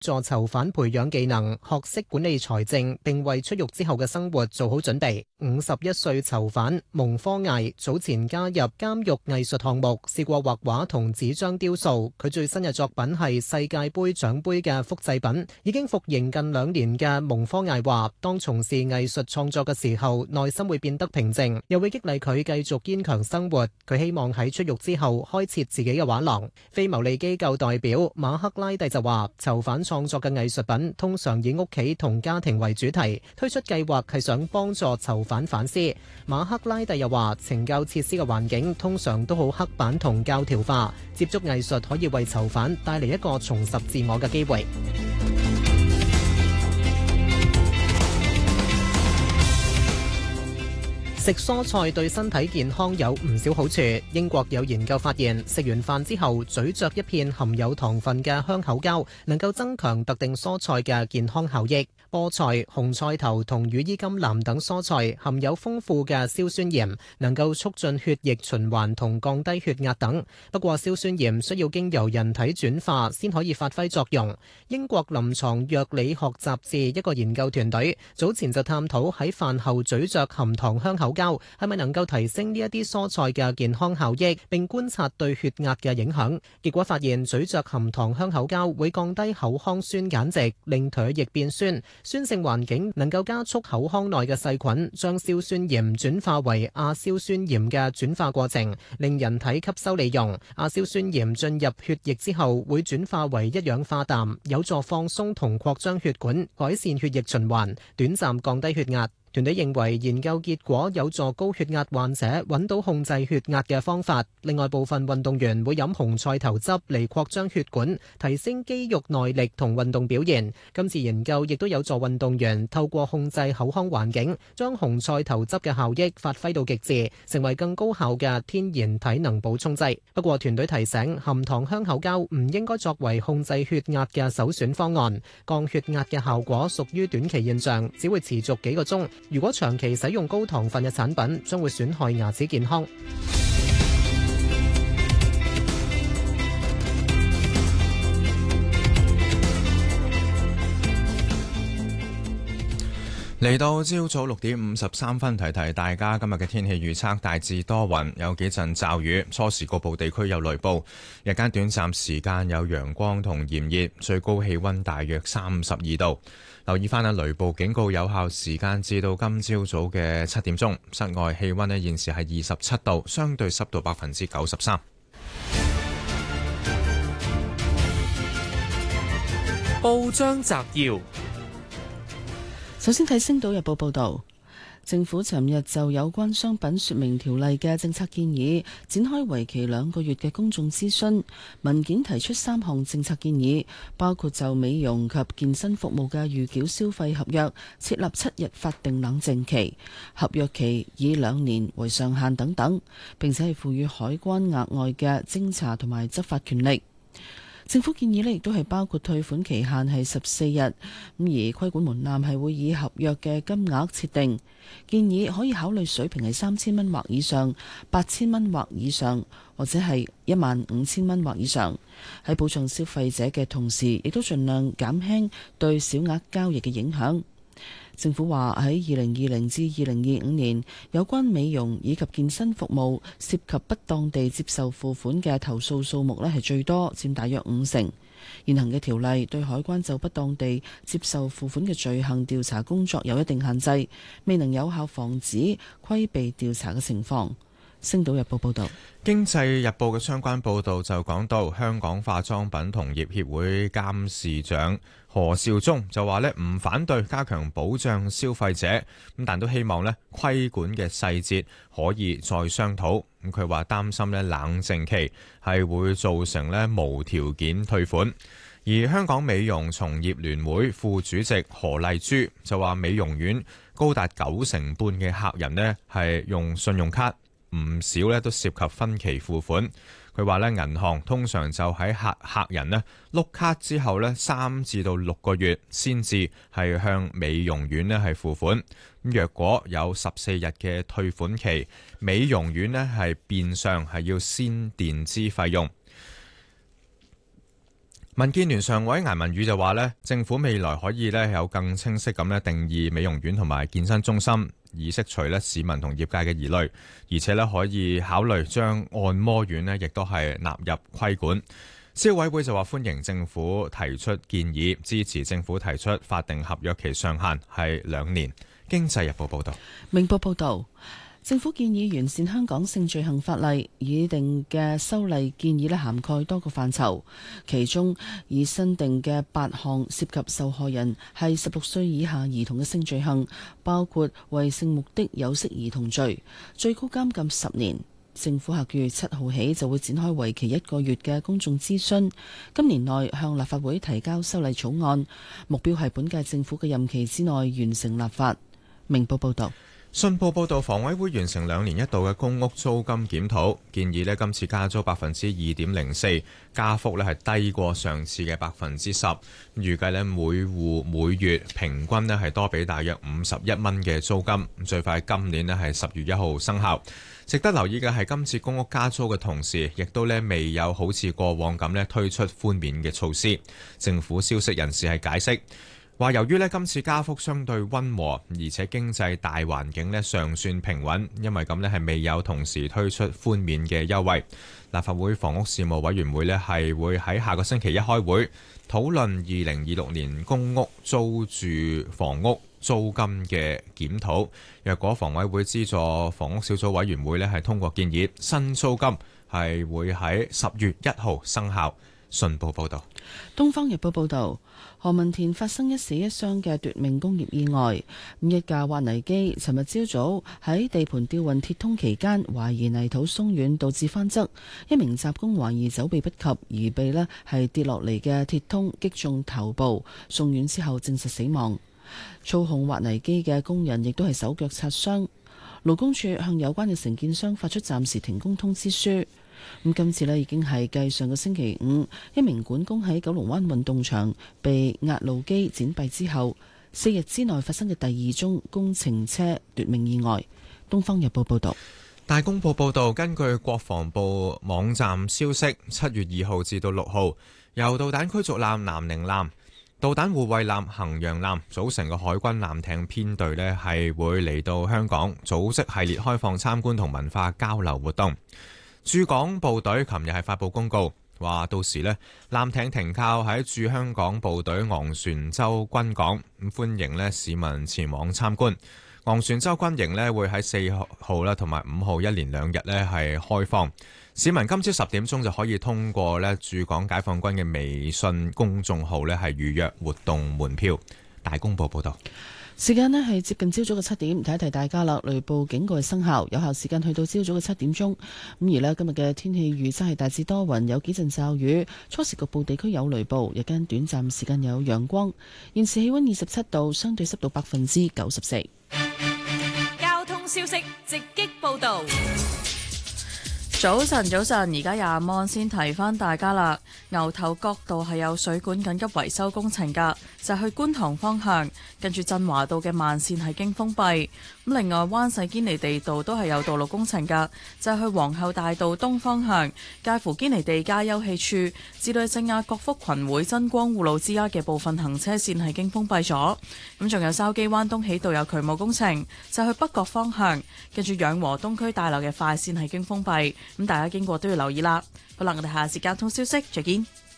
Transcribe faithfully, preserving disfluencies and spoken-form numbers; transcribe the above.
助囚犯培養技能，學識管理財政，並為出獄之後嘅生活做好準備。五十一歲囚犯蒙科艾早前加入監獄藝術項目，試過畫畫同紙張雕塑。佢最新嘅作品係世界盃獎盃嘅複製品。已經服刑近兩年嘅蒙科艾話，當從事藝術創作嘅時候，內心會變得平靜，又會激勵佢繼續堅強生活。佢希望喺出獄之後開設自己嘅畫廊。非牟利機構代表馬克拉蒂就話，囚犯創作嘅藝術品通常以屋企同家庭為主題，推出計劃係想幫助囚犯反思。馬克拉蒂又話，懲教設施嘅環境通常都好刻板同教條化，接觸藝術可以為囚犯帶嚟一個重拾自我嘅機會。食蔬菜對身體健康有唔少好處。英國有研究發現，食完飯之後咀嚼一片含有糖分嘅香口膠，能夠增強特定蔬菜嘅健康效益。菠菜、紅菜頭同羽衣甘藍等蔬菜含有豐富嘅硝酸鹽，能夠促進血液循環同降低血壓等。不過，硝酸鹽需要經由人體轉化先可以發揮作用。英國臨床藥理學雜誌一個研究團隊早前就探討喺飯後咀嚼含糖香口膠係咪能夠提升呢一啲蔬菜嘅健康效益，並觀察對血壓嘅影響。結果發現，咀嚼含糖香口膠會降低口腔酸鹼值，令唾液變酸。酸性環境能夠加速口腔內嘅細菌將硝酸鹽轉化為亞硝酸鹽嘅轉化過程，令人體吸收利用。亞硝酸鹽進入血液之後會轉化為一氧化氮，有助放鬆同擴張血管，改善血液循環，短暫降低血壓。團隊認為研究結果有助高血壓患者揾到控制血壓嘅方法。另外，部分運動員會飲紅菜頭汁嚟擴張血管，提升肌肉耐力同運動表現。今次研究亦都有助運動員透過控制口腔環境，將紅菜頭汁嘅效益發揮到極致，成為更高效嘅天然體能補充劑。不過，團隊提醒，含糖香口膠唔應該作為控制血壓嘅首選方案。降血壓嘅效果屬於短期現象，只會持續幾個鐘。如果長期使用高糖分嘅產品，將會損害牙齒健康。 嚟到朝早六點五十三分，提提大家今日嘅天氣預測，大致多雲，有幾陣驟雨，初時局部地區有雷暴，日間短暫時間有陽光同炎熱，最高氣溫大約三十二度。留意翻啊，雷暴警告有效時間至到今朝早嘅七點鐘。室外氣溫呢，現時係二十七度，相對濕度百分之九十三。 報章摘要。 首先睇《星島日報》報導，政府尋日就有關商品說明條例嘅政策建議展開為期兩個月嘅公眾諮詢。文件提出三項政策建議，包括就美容及健身服務嘅預繳消費合約設立七日法定冷靜期，合約期以兩年為上限等等，並且係賦予海關額外嘅偵查同埋執法權力。政府建議呢亦都係包括退款期限係十四日，咁而規管門檻係會以合約嘅金額設定。建議可以考慮水平係三千蚊或以上、八千蚊或以上，或者係一萬五千蚊或以上。喺保障消費者嘅同時，亦都盡量減輕對小額交易嘅影響。政府話喺二零二零至二零二五年，有關美容以及健身服務涉及不當地接受付款嘅投訴數目呢係最多，佔大約五成。現行嘅條例對海關就不當地接受付款嘅罪行調查工作有一定限制，未能有效防止規避調查嘅情況。星島日報報道。 經濟日報嘅相關報導就講到，香港化妝品同業協會監事長何兆忠就話呢唔反對加強保障消費者，咁但都希望呢規管嘅細節可以再商討。咁佢話擔心呢冷靜期係會造成呢無條件退款。而香港美容從業聯會副主席何麗珠就話，美容院高達九成半嘅客人呢係用信用卡，唔少咧都涉及分期付款。佢話咧，銀行通常就喺客客人咧碌卡之後咧三至到六個月先至係向美容院咧係付款。咁若果有十四日嘅退款期，美容院咧係變相係要先墊支費用。 民建聯常委顏文宇就話咧，政府未來可以咧有更清晰咁咧定義美容院同埋健身中心，以釋除咧市民同業界嘅疑慮，而且咧可以考慮將按摩院咧亦都係納入規管。消委會就話歡迎政府提出建議，支持政府提出法定合約期上限係兩年。經濟日報報道。 明報報道，政府建議完善香港性罪行法例，擬定嘅修例建議咧涵蓋多個範疇，其中以新定嘅八項涉及受害人係十六歲以下兒童嘅性罪行，包括為性目的誘使兒童罪，最高監禁十年。政府下個月七號起就會展開為期一個月嘅公眾諮詢，今年內向立法會提交修例草案，目標係本屆政府嘅任期之內完成立法。明報報道。 信報報導，房委會完成兩年一度嘅公屋租金檢討，建議呢今次加租百分之二點零四，加幅呢係低過上次嘅百分之十。預計呢每戶每月平均呢係多俾大約五十一蚊嘅租金，最快今年呢係十月一號生效。值得留意嘅係今次公屋加租嘅同時，亦都呢未有好似過往咁呢推出寬免嘅措施。政府消息人士係解釋話，由於呢今次加幅相對溫和，而且經濟大環境呢尚算平穩，因為咁呢係未有同時推出寬免嘅優惠。立法會房屋事務委員會呢係會喺下個星期一開會討論二零二六年公屋租住房屋租金嘅檢討。若果房委會資助房屋小組委員會呢係通過建議，新租金係會喺十月一號生效。信報報導。 東方日報報導，何文田發生一死一傷嘅奪命工業意外。一架挖泥機尋日朝早喺地盤吊運鐵通期間，懷疑泥土鬆軟導致翻側，一名雜工懷疑走避不及而被呢係跌落嚟嘅鐵通擊中頭部，送院之後證實死亡。操控挖泥機嘅工人亦都係手腳擦傷。勞工處向有關嘅承建商發出暫時停工通知書。咁今次呢已經係繼上個星期五一名管工喺九龍灣運動場被壓路機剪斃之後，四日之內發生嘅第二宗工程車奪命意外。東方日報報道。 大公報報道，根據國防部網站消息，七月二號至到六號，由導彈驅逐艦南寧艦、導彈護衛艦衡陽艦組成嘅海軍艦艇編隊呢係會嚟到香港組織系列開放參觀同文化交流活動。駐港部隊琴日係發布公告，話到時呢艦艇停靠喺駐香港部隊昂船洲軍港，咁歡迎呢市民前往參觀。昂船洲軍營呢會喺四號啦同埋五號一連兩日呢係開放，市民今朝十點鐘就可以通過呢駐港解放軍嘅微信公眾號呢係預約活動門票。大公報報道。 時間呢係接近朝早嘅七點，提一提大家啦。雷暴警告係生效，有效時間去到朝早嘅七點鐘。咁而呢，今日嘅天氣預測係大致多雲，有幾陣驟雨，初時局部地區有雷暴，日間短暫時間有陽光。現時氣溫二十七度，相對濕度百分之九十四。 交通消息直擊報道。 早晨，早晨，而家廿蚊先提翻大家啦。牛頭角道係有水管緊急維修工程㗎，就係去觀塘方向，跟住振華道嘅慢線係經封閉。咁另外，灣仔堅尼地道都係有道路工程㗎，就係去皇后大道東方向，介乎堅尼地街休憩處至到正亞國福群會真光護路之家嘅部分行車線係經封閉咗。咁仲有筲箕灣東喜道有渠務工程，就係去北角方向，跟住養和東區大樓嘅快線係經封閉。咁大家經過都要留意啦。好啦，我哋下次交通消息再見。